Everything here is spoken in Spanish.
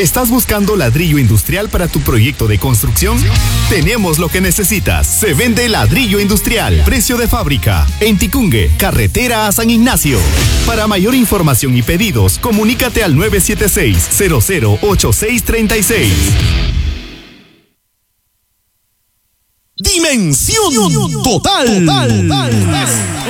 ¿Estás buscando ladrillo industrial para tu proyecto de construcción? Tenemos lo que necesitas. Se vende ladrillo industrial. Precio de fábrica. En Ticungue, carretera a San Ignacio. Para mayor información y pedidos, comunícate al 976-008636. Dimensión total.